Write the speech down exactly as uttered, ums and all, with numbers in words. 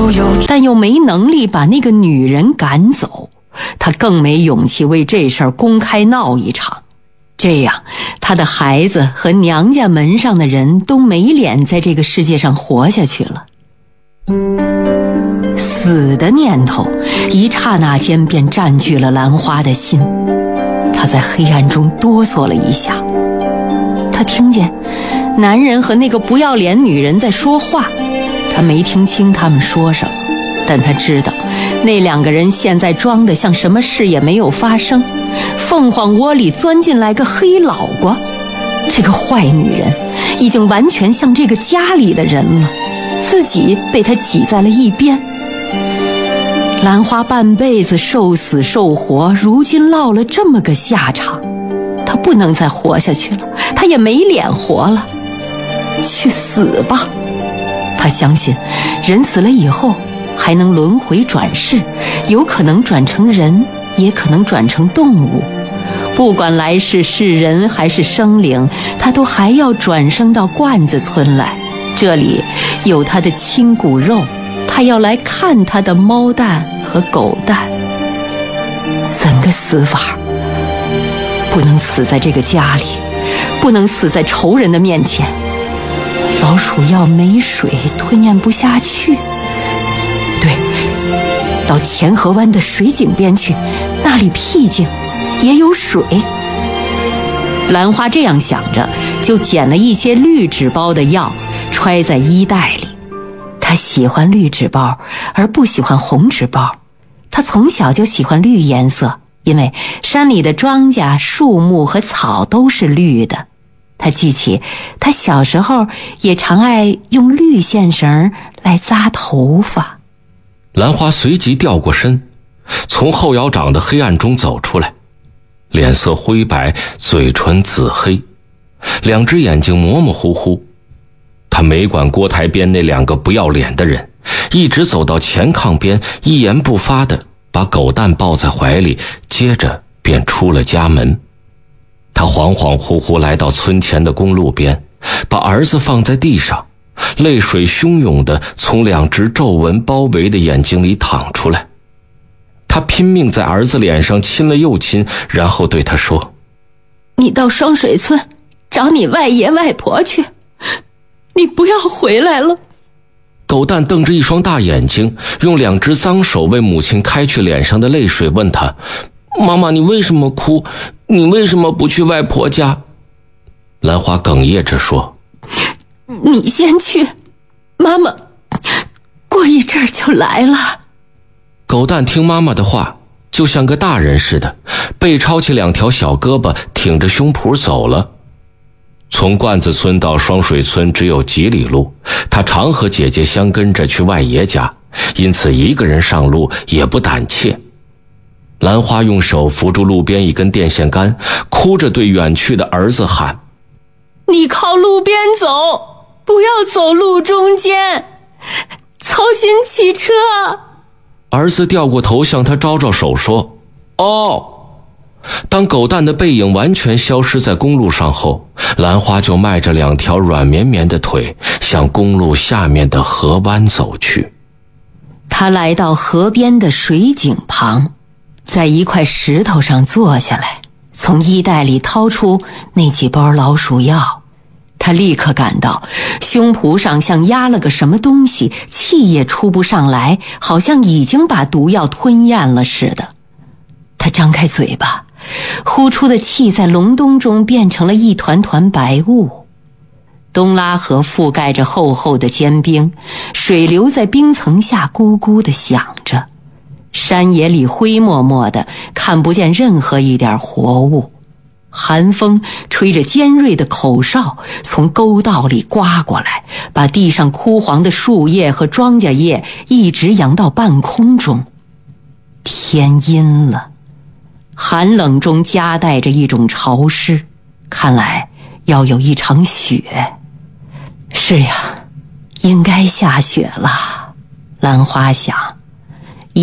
但又没能力把那个女人赶走，他更没勇气为这事儿公开闹一场。这样，他的孩子和娘家门上的人都没脸在这个世界上活下去了。死的念头一刹那间便占据了兰花的心，她在黑暗中哆嗦了一下。她听见男人和那个不要脸女人在说话，她没听清他们说什么，但她知道那两个人现在装得像什么事也没有发生。凤凰窝里钻进来个黑老瓜，这个坏女人已经完全像这个家里的人了，自己被她挤在了一边。兰花半辈子受死受活，如今落了这么个下场，她不能再活下去了，她也没脸活了，去死吧！她相信人死了以后还能轮回转世，有可能转成人，也可能转成动物，不管来世是人还是生灵，他都还要转生到罐子村来，这里有他的亲骨肉，他要来看他的猫蛋和狗蛋。怎个死法？不能死在这个家里，不能死在仇人的面前。老鼠药没水，吞咽不下去。对，到钱河湾的水井边去，那里僻静，也有水。兰花这样想着，就捡了一些绿纸包的药，揣在衣袋里。她喜欢绿纸包，而不喜欢红纸包。她从小就喜欢绿颜色，因为山里的庄稼、树木和草都是绿的。她记起，她小时候也常爱用绿线绳来扎头发。 兰花随即掉过身，从后腰掌的黑暗中走出来，脸色灰白，嘴唇紫黑，两只眼睛模模糊糊。他没管锅台边那两个不要脸的人，一直走到前炕边，一言不发地把狗蛋抱在怀里，接着便出了家门。他恍恍惚惚来到村前的公路边，把儿子放在地上，泪水汹涌地从两只皱纹包围的眼睛里淌出来。他拼命在儿子脸上亲了又亲，然后对他说： 你到双水村找你外爷外婆去，你不要回来了。 狗蛋瞪着一双大眼睛，用两只脏手为母亲开去脸上的泪水，问他：妈妈，你为什么哭？你为什么不去外婆家？兰花哽咽着说： 你先去，妈妈过一阵儿就来了。 狗蛋听妈妈的话，就像个大人似的，背抄起两条小胳膊，挺着胸脯走了。从罐子村到双水村只有几里路，他常和姐姐相跟着去外爷家，因此一个人上路也不胆怯。兰花用手扶住路边一根电线杆，哭着对远去的儿子喊： 你靠路边走，不要走路中间，操心汽车。 儿子掉过头向他招招手说：哦。当狗蛋的背影完全消失在公路上后，兰花就迈着两条软绵绵的腿向公路下面的河湾走去。 他来到河边的水井旁，在一块石头上坐下来，从衣袋里掏出那几包老鼠药。他立刻感到胸脯上像压了个什么东西，气也出不上来，好像已经把毒药吞咽了似的。他张开嘴巴，呼出的气在隆冬中变成了一团团白雾。东拉河覆盖着厚厚的坚冰，水流在冰层下咕咕地响着。山野里灰漠漠的，看不见任何一点活物。寒风吹着尖锐的口哨从沟道里刮过来，把地上枯黄的树叶和庄稼叶一直扬到半空中。天阴了，寒冷中夹带着一种潮湿，看来要有一场雪。是呀，应该下雪了，兰花想。